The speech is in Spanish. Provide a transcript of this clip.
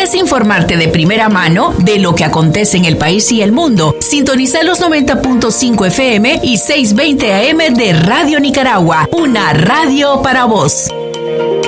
¿Quieres informarte de primera mano de lo que acontece en el país y el mundo? Sintoniza los 90.5 FM y 620 AM de Radio Nicaragua, una radio para vos.